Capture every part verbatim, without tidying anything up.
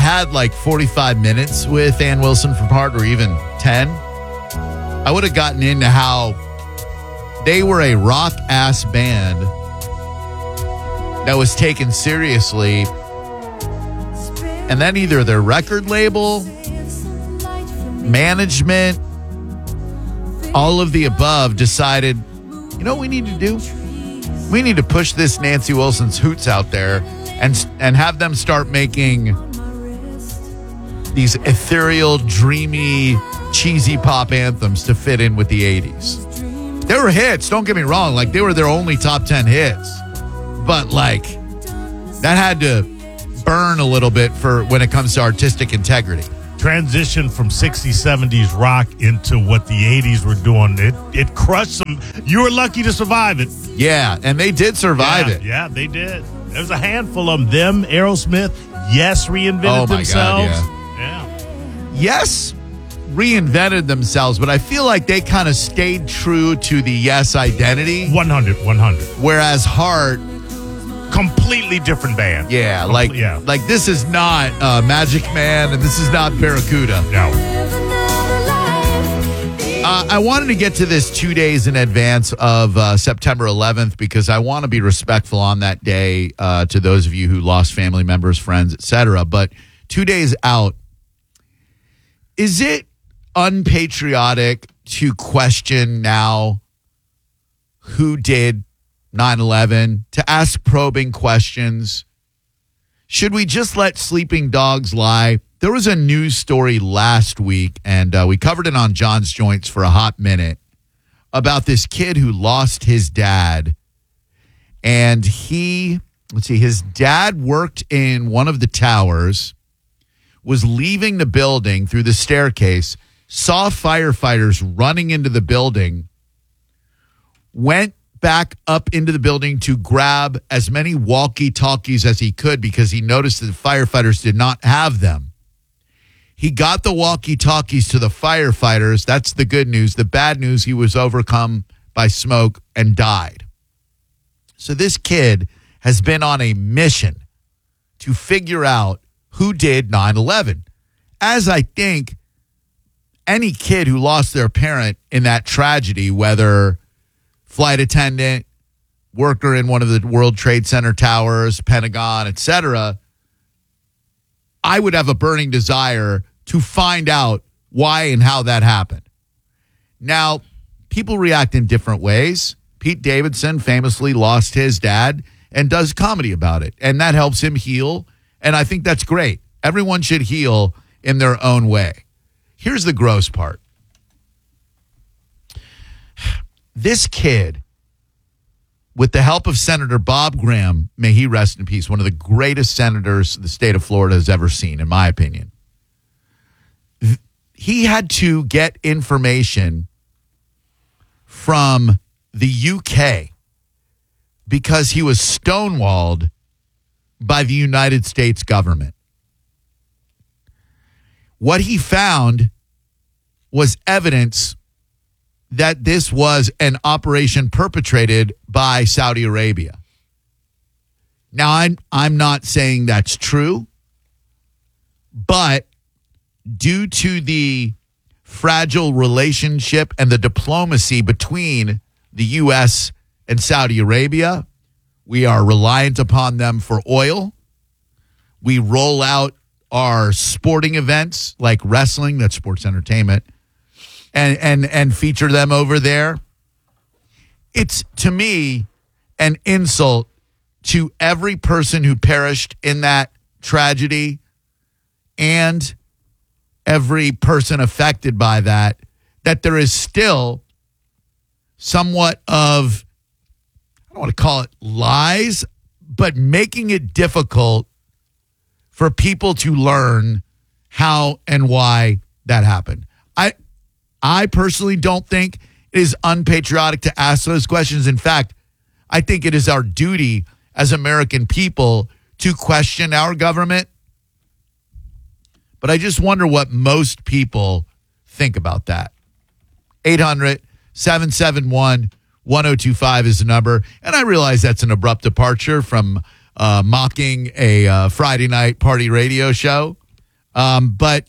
had like forty-five minutes with Ann Wilson from Heart, or even ten, I would have gotten into how they were a rock-ass band that was taken seriously, and then either their record label, management, all of the above decided, you know what we need to do? We need to push this Nancy Wilson's hoots out there and and have them start making these ethereal, dreamy, cheesy pop anthems to fit in with the eighties. They were hits, don't get me wrong. Like, they were their only top ten hits. But, like, that had to burn a little bit for when it comes to artistic integrity. Transition from sixties, seventies rock into what the eighties were doing. It it crushed them. You were lucky to survive it. Yeah, and they did survive yeah, it. Yeah, they did. There's a handful of them. Them, Aerosmith, Yes reinvented oh my themselves. God, yeah. yeah. Yes reinvented themselves, but I feel like they kind of stayed true to the Yes identity. one hundred, one hundred. Whereas Heart, completely different band. Yeah, Comple- like yeah. like this is not uh, Magic Man, and this is not Barracuda. No. Uh, I wanted to get to this two days in advance of uh, September eleventh because I want to be respectful on that day uh, to those of you who lost family members, friends, et cetera. But two days out, is it unpatriotic to question now who did nine eleven, to ask probing questions? Should we just let sleeping dogs lie? There was a news story last week, and uh, we covered it on John's Joints for a hot minute, about this kid who lost his dad. And he, let's see, his dad worked in one of the towers, was leaving the building through the staircase, saw firefighters running into the building, went back up into the building to grab as many walkie-talkies as he could because he noticed that the firefighters did not have them. He got the walkie-talkies to the firefighters. That's the good news. The bad news, he was overcome by smoke and died. So this kid has been on a mission to figure out who did nine eleven. As I think any kid who lost their parent in that tragedy, whether flight attendant, worker in one of the World Trade Center towers, Pentagon, et cetera, I would have a burning desire to find out why and how that happened. Now, people react in different ways. Pete Davidson famously lost his dad and does comedy about it, and that helps him heal, and I think that's great. Everyone should heal in their own way. Here's the gross part. This kid, with the help of Senator Bob Graham, may he rest in peace, one of the greatest senators the state of Florida has ever seen, in my opinion. He had to get information from the U K because he was stonewalled by the United States government. What he found was evidence that this was an operation perpetrated by Saudi Arabia. Now, I'm, I'm not saying that's true, but due to the fragile relationship and the diplomacy between the U S and Saudi Arabia, we are reliant upon them for oil. We roll out our sporting events like wrestling, that's sports entertainment, and and and feature them over there. It's, to me, an insult to every person who perished in that tragedy and every person affected by that, that there is still somewhat of, I don't want to call it lies, but making it difficult for people to learn how and why that happened. I I personally don't think it is unpatriotic to ask those questions. In fact, I think it is our duty as American people to question our government. But I just wonder what most people think about that. eight hundred, seven seven one, one oh two five is the number. And I realize that's an abrupt departure from uh, mocking a uh, Friday night party radio show. Um, but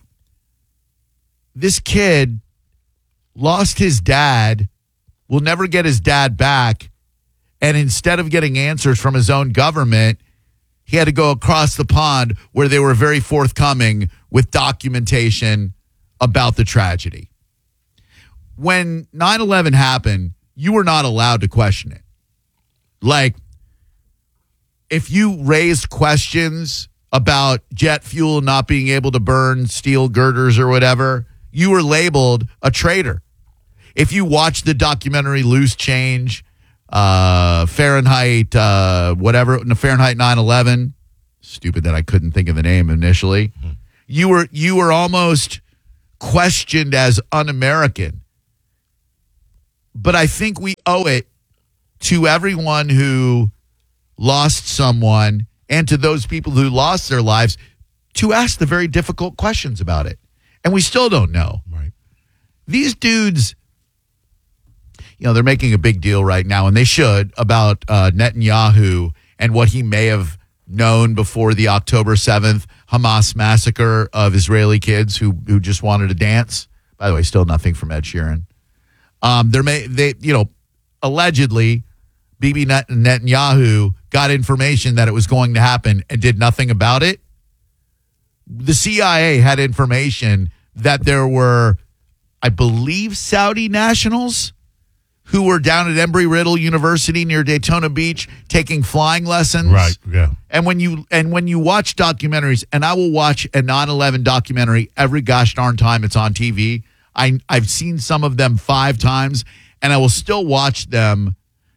this kid lost his dad, will never get his dad back, and instead of getting answers from his own government, he had to go across the pond where they were very forthcoming with documentation about the tragedy. When nine eleven happened, you were not allowed to question it. Like, if you raised questions about jet fuel not being able to burn steel girders or whatever, you were labeled a traitor. If you watched the documentary Loose Change, uh, Fahrenheit, uh, whatever, Fahrenheit nine eleven, stupid that I couldn't think of the name initially, mm-hmm. you were you were almost questioned as un-American. But I think we owe it to everyone who lost someone and to those people who lost their lives to ask the very difficult questions about it. And we still don't know. Right. These dudes, you know, they're making a big deal right now, and they should, about uh, Netanyahu and what he may have known before the October seventh Hamas massacre of Israeli kids who who just wanted to dance. By the way, still nothing from Ed Sheeran. Um, there may they you know allegedly Bibi Net- Netanyahu got information that it was going to happen and did nothing about it. The C I A had information that there were, I believe, Saudi nationals who were down at Embry-Riddle University near Daytona Beach taking flying lessons. Right, yeah. And when you and when you watch documentaries, and I will watch a nine eleven documentary every gosh darn time it's on T V. I, I've seen some of them five times, and I will still watch them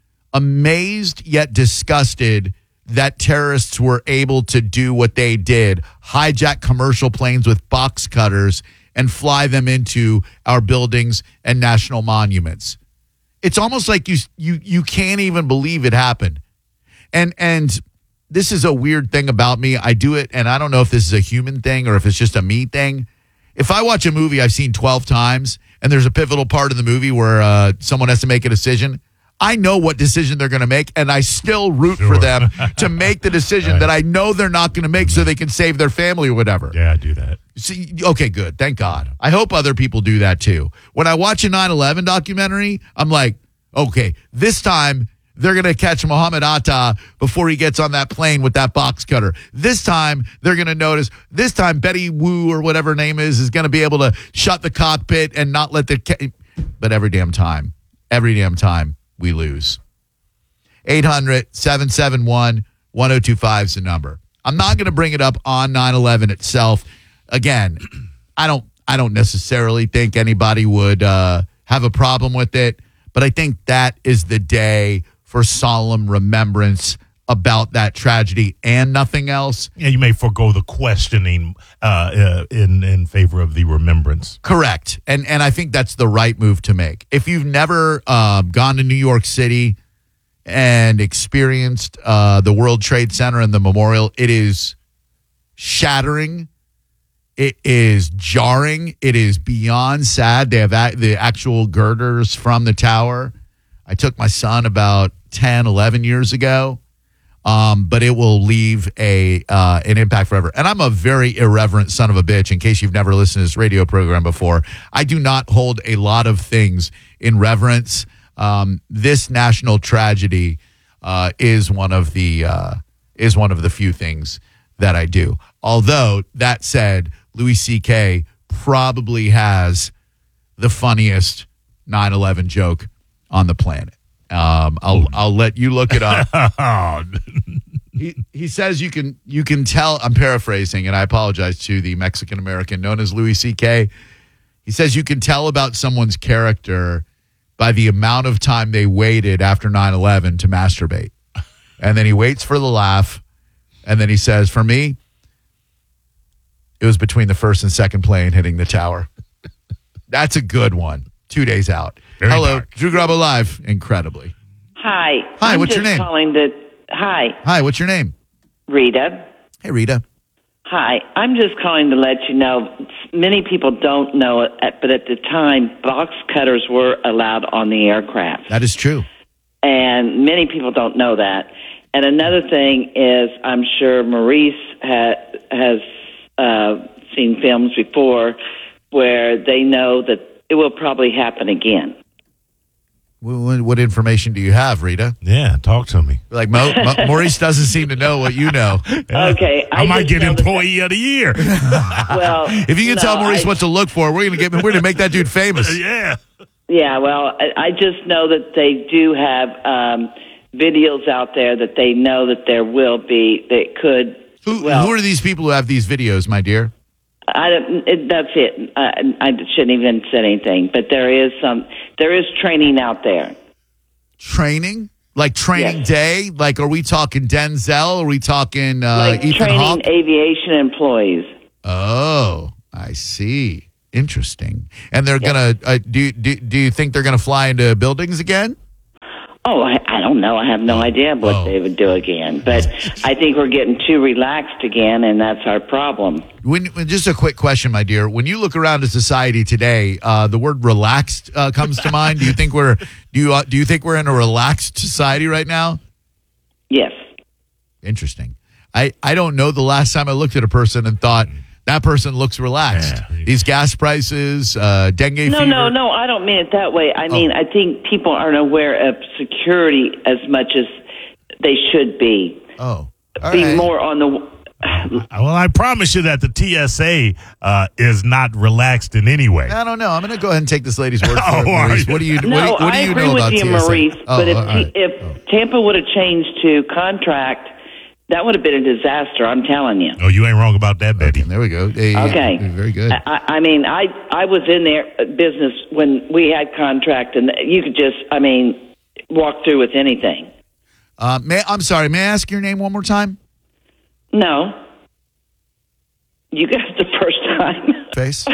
amazed yet disgusted that terrorists were able to do what they did, hijack commercial planes with box cutters and fly them into our buildings and national monuments. It's almost like you you you can't even believe it happened. And and this is a weird thing about me. I do it, and I don't know if this is a human thing or if it's just a me thing. If I watch a movie I've seen twelve times and there's a pivotal part of the movie where uh, someone has to make a decision, I know what decision they're going to make, and I still root sure. for them to make the decision right. that I know they're not going to make so they can save their family or whatever. Yeah, I do that. See, okay, good. Thank God. I hope other people do that too. When I watch a nine eleven documentary, I'm like, okay, this time they're going to catch Mohammed Atta before he gets on that plane with that box cutter. This time they're going to notice, this time Betty Wu or whatever her name is, is going to be able to shut the cockpit and not let the, ca- but every damn time, every damn time we lose. eight hundred, seven seven one, one oh two five is the number. I'm not going to bring it up on nine eleven itself. Again, I don't, I don't necessarily think anybody would uh, have a problem with it, but I think that is the day for solemn remembrance about that tragedy and nothing else. Yeah, you may forego the questioning uh, uh, in in favor of the remembrance. Correct, and and I think that's the right move to make. If you've never uh, gone to New York City and experienced uh, the World Trade Center and the memorial, it is shattering. It is jarring. It is beyond sad. They have a- the actual girders from the tower. I took my son about ten, eleven years ago, um, but it will leave a uh, an impact forever. And I'm a very irreverent son of a bitch, in case you've never listened to this radio program before. I do not hold a lot of things in reverence. Um, this national tragedy uh, is one of the uh, is one of the few things that I do. Although, that said, Louis C K probably has the funniest nine eleven joke on the planet. Um, I'll I'll let you look it up. he he says you can you can tell. I'm paraphrasing, and I apologize to the Mexican American known as Louis C K. He says you can tell about someone's character by the amount of time they waited after nine eleven to masturbate, and then he waits for the laugh, and then he says, "For me, it was between the first and second plane hitting the tower." That's a good one. Two days out. Very Hello, dark. Drew Grabo Live. Incredibly. Hi. Hi, I'm what's your just name? Calling to, hi, Hi, what's your name? Rita. Hey, Rita. Hi. I'm just calling to let you know, many people don't know it, but at the time, box cutters were allowed on the aircraft. That is true. And many people don't know that. And another thing is, I'm sure Maurice ha- has uh, seen films before where they know that it will probably happen again. What, what information do you have, Rita? Yeah, talk to me. Like Mo, Mo, Maurice doesn't seem to know what you know. Yeah. Okay, I, I might just get know that- employee of the year. Well, If you can no, tell Maurice I- what to look for, we're gonna get we're gonna make that dude famous. Yeah. Yeah, well, I, I just know that they do have um, videos out there that they know that there will be, that could. Who, well, who are these people who have these videos, my dear? I don't, it, that's it. I, I shouldn't even say anything, but there is some, there is training out there. Training? Like training Yes. day? Like, are we talking Denzel? Are we talking uh, Like Ethan training Hawke? aviation employees. Oh, I see. Interesting. And they're gonna. Uh, do, do do you think they're gonna fly into buildings again? Oh, I, I don't know. I have no idea what Oh. they would do again. But I think we're getting too relaxed again, and that's our problem. When, when just a quick question, my dear. When you look around at society today, uh, the word "relaxed" uh, comes to mind. Do you think we're do you uh, do you think we're in a relaxed society right now? Yes. Interesting. I, I don't know the last time I looked at a person and thought that person looks relaxed. Yeah. These gas prices, uh, dengue No, fever. no, no. I don't mean it that way. I mean, Oh. I think people aren't aware of security as much as they should be. Oh, all Be right. more on the. Well, I promise you that the T S A uh, is not relaxed in any way. I don't know. I'm going to go ahead and take this lady's word for Oh, it, are Maurice. you? What do you what No, do you, what do I you agree know with about you, T S A? Maurice. Oh, but if all right. if Tampa would have changed to contract, that would have been a disaster. I'm telling you. Oh, you ain't wrong about that, baby. Okay, there we go. Hey, Okay. very good. I, I mean, I I was in their business when we had contract, and you could just, I mean, walk through with anything. Uh, may, I'm sorry. May I ask your name one more time? No, you got it the first time. Face.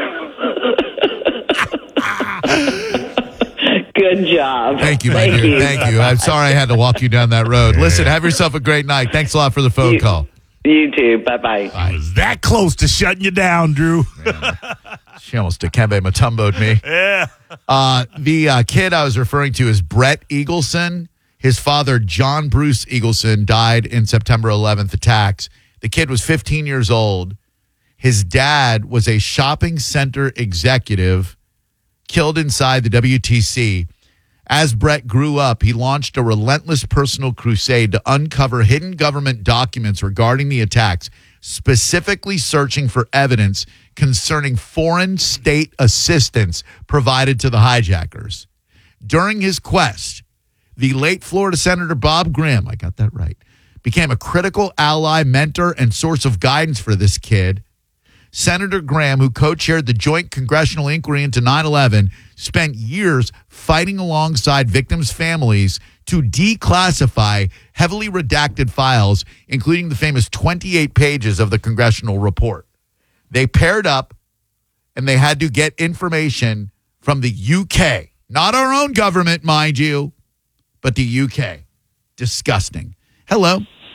Good job. Thank you, my Thank dear. you. Thank you. I'm sorry I had to walk you down that road. Listen, have yourself a great night. Thanks a lot for the phone You- call. You too. Bye bye. I was that close to shutting you down, Drew. She almost Dikembe Mutombo'd me. Yeah. Uh, the uh, kid I was referring to is Brett Eagleson. His father, John Bruce Eagleson, died in September eleventh attacks. The kid was fifteen years old. His dad was a shopping center executive killed inside the W T C. As Brett grew up, he launched a relentless personal crusade to uncover hidden government documents regarding the attacks, specifically searching for evidence concerning foreign state assistance provided to the hijackers. During his quest, the late Florida Senator Bob Grimm, I got that right, became a critical ally, mentor, and source of guidance for this kid. Senator Graham, who co-chaired the Joint Congressional Inquiry into nine eleven, spent years fighting alongside victims' families to declassify heavily redacted files, including the famous twenty-eight pages of the congressional report. They paired up, and they had to get information from the U K. Not our own government, mind you, but the U K. Disgusting. Hello?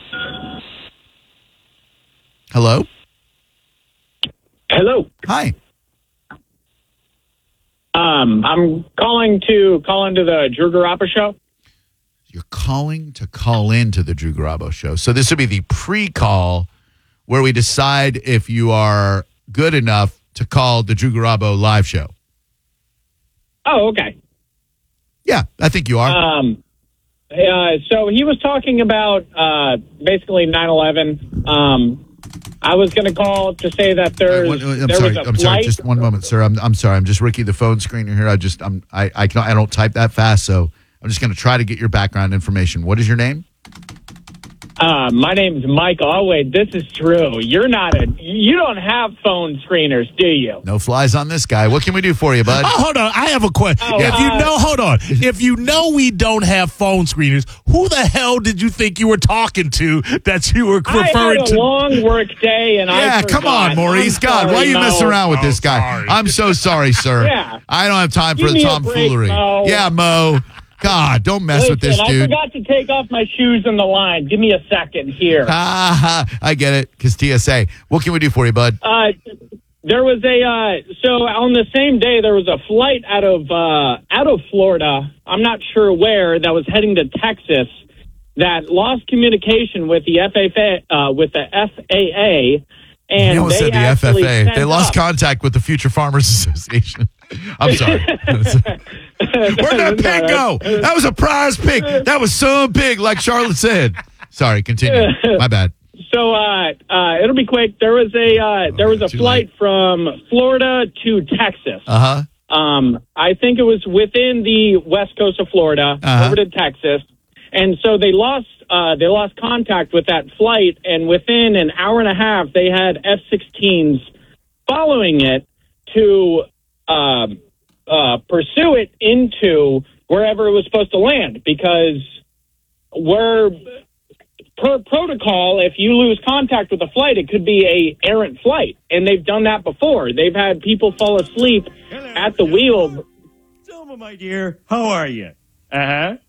Hello? Hello. Hi. Um, I'm calling to call into the Drew Garapa show. You're calling to call in to the Drew Garabo show. So this would be the pre-call where we decide if you are good enough to call the Drew Garabo live show. Oh, okay. Yeah, I think you are. Um, uh, so he was talking about uh, basically nine eleven. Um, I was going to call to say that there's One- I'm there sorry. was a I'm sorry. flight. Just one moment, sir. I'm I'm sorry. I'm just Ricky, the phone screener here. I just I'm I I can I don't type that fast, so I'm just going to try to get your background information. What is your name? Uh, my name's Mike. Oh, wait, this is true. You're not a. You don't have phone screeners, do you? No flies on this guy. What can we do for you, bud? Oh, hold on. I have a question. Oh, if you uh, know, hold on. If you know we don't have phone screeners, who the hell did you think you were talking to that you were I referring had a to? long work day, and I Yeah, come forgot. on, Maurice. I'm God, why are sorry, you Mo. messing around with Oh, this guy? sorry. I'm so sorry, sir. Yeah. I don't have time Give for me the a break, tomfoolery. Mo. Yeah, Mo. God, don't mess Listen, with this I dude. forgot to take off my shoes in the line. Give me a second here. Ah, I get it, because T S A. What can we do for you, bud? Uh, there was a uh, so on the same day there was a flight out of uh, out of Florida. I'm not sure where that was heading to Texas that lost communication with the F A A uh, with the F A A, And You almost they said the F F actually A. sent They lost up- contact with the Future Farmers Association. I'm sorry. Where'd that pig go? That was a prize pig. That was some pig, like Charlotte said. Sorry, continue. My bad. So uh, uh, it'll be quick. There was a uh, there was a too flight late. from Florida to Texas. Uh huh. Um, I think it was within the west coast of Florida Uh-huh. over to Texas, and so they lost uh, they lost contact with that flight. And within an hour and a half, they had F sixteens following it to uh, uh, pursue it into wherever it was supposed to land, because we're per protocol, if you lose contact with a flight, it could be a errant flight, and they've done that before. They've had people fall asleep at the wheel. Selma, my dear, how are you? Uh huh.